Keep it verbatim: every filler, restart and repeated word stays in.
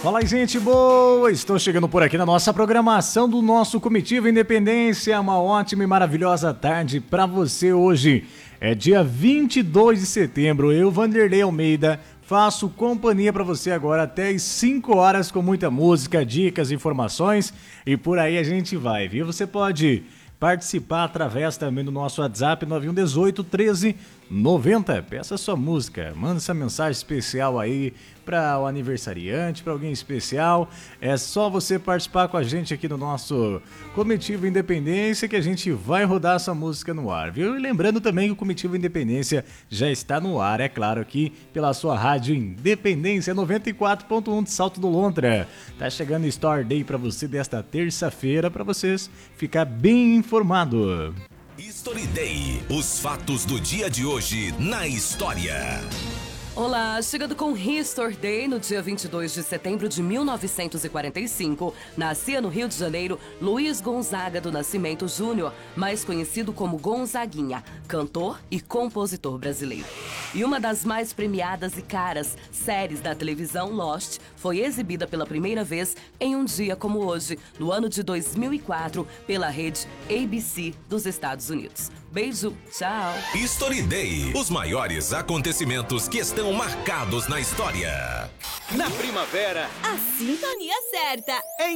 Fala aí, gente boa! Estou chegando por aqui na nossa programação do nosso Comitiva Independência. Uma ótima e maravilhosa tarde para você hoje. É dia vinte e dois de setembro. Eu, Vanderlei Almeida, faço companhia para você agora até as cinco horas com muita música, dicas, informações e por aí a gente vai, viu? Você pode participar através também do nosso WhatsApp nove um um oito, treze, noventa. Peça sua música, manda essa mensagem especial aí para o aniversariante, para alguém especial. É só você participar com a gente aqui no nosso Comitiva Independência que a gente vai rodar essa música no ar, viu? E lembrando também que o Comitiva Independência já está no ar, é claro, aqui pela sua rádio Independência noventa e quatro ponto um de Salto do Lontra. Tá chegando o Story Day para você desta terça-feira, para vocês ficar bem informado. Story Day, os fatos do dia de hoje na história. Olá, chegando com History Day no dia vinte e dois de setembro de mil novecentos e quarenta e cinco, nascia no Rio de Janeiro Luiz Gonzaga do Nascimento Júnior, mais conhecido como Gonzaguinha, cantor e compositor brasileiro. E uma das mais premiadas e caras séries da televisão, Lost, foi exibida pela primeira vez em um dia como hoje, no ano de dois mil e quatro, pela rede A B C dos Estados Unidos. Beijo, tchau! History Day, os maiores acontecimentos que estão marcados na história. Na primavera, a sintonia certa.